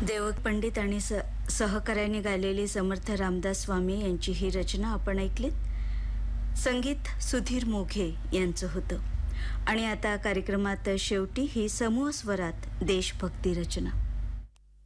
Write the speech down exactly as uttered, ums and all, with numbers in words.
देवक पंडित आणि स सहकार्याने गायलेली समर्थ रामदास स्वामी यांची ही रचना आपण ऐकलीत. संगीत सुधीर मोघे यांचं होतं. आणि आता कार्यक्रमात शेवटी ही समूह स्वरात देशभक्ती रचना.